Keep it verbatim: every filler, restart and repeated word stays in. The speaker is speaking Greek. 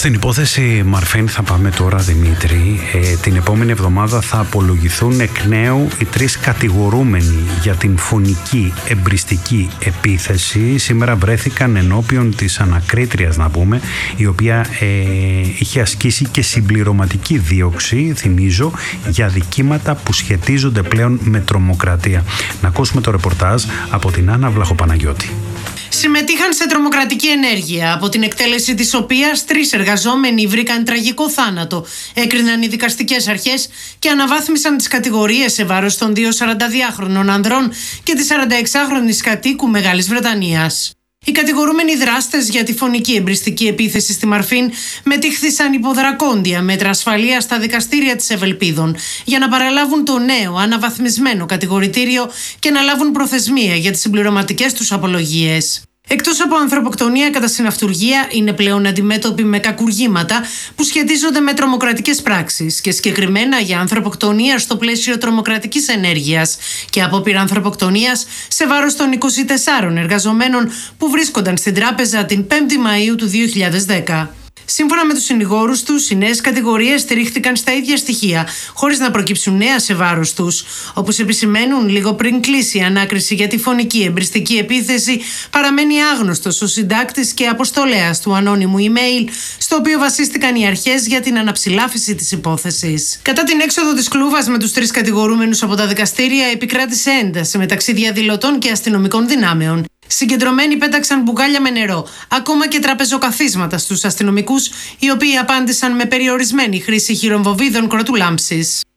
Στην υπόθεση Μαρφέν θα πάμε τώρα, Δημήτρη. Ε, την επόμενη εβδομάδα θα απολογηθούν εκ νέου οι τρεις κατηγορούμενοι για την φωνική εμπριστική επίθεση. Σήμερα βρέθηκαν ενώπιον της ανακρίτριας, να πούμε, η οποία ε, είχε ασκήσει και συμπληρωματική δίωξη, θυμίζω, για δικήματα που σχετίζονται πλέον με τρομοκρατία. Να ακούσουμε το ρεπορτάζ από την Άννα Βλαχοπαναγιώτη. Συμμετείχαν σε τρομοκρατική ενέργεια, από την εκτέλεση της οποίας τρεις εργαζόμενοι βρήκαν τραγικό θάνατο, έκριναν οι δικαστικές αρχές και αναβάθμισαν τις κατηγορίες σε βάρος των δύο σαρανταδυάχρονων ανδρών και της σαρανταεξάχρονης κατοίκου Μεγάλης Βρετανίας. Οι κατηγορούμενοι δράστες για τη φωνική εμπριστική επίθεση στη Μαρφίν μετήχθησαν υπό δρακόντια μέτρα ασφαλείας στα δικαστήρια της Ευελπίδων για να παραλάβουν το νέο αναβαθμισμένο κατηγορητήριο και να λάβουν προθεσμία για τις συμπληρωματικές τους απολογίες. Εκτός από ανθρωποκτονία κατά συναυτουργία, είναι πλέον αντιμέτωποι με κακουργήματα που σχετίζονται με τρομοκρατικές πράξεις και συγκεκριμένα για ανθρωποκτονία στο πλαίσιο τρομοκρατικής ενέργειας και απόπειρα ανθρωποκτονίας σε βάρος των είκοσι τεσσάρων εργαζομένων που βρίσκονταν στην τράπεζα την πέμπτη Μαΐου του δύο χιλιάδες δέκα. Σύμφωνα με τους συνηγόρους τους, οι νέες κατηγορίες στηρίχθηκαν στα ίδια στοιχεία, χωρίς να προκύψουν νέα σε βάρος τους. Όπως επισημαίνουν, λίγο πριν κλείσει η ανάκριση για τη φωνική εμπριστική επίθεση, παραμένει άγνωστος ο συντάκτης και αποστολέας του ανώνυμου email, στο οποίο βασίστηκαν οι αρχές για την αναψηλάφιση της υπόθεσης. Κατά την έξοδο της κλούβας με τους τρεις κατηγορούμενους από τα δικαστήρια, επικράτησε ένταση μεταξύ διαδηλωτών και αστυνομικών δυνάμεων. Συγκεντρωμένοι πέταξαν μπουκάλια με νερό, ακόμα και τραπεζοκαθίσματα στους αστυνομικούς, οι οποίοι απάντησαν με περιορισμένη χρήση χειρομβοβίδων κροτουλάμψης.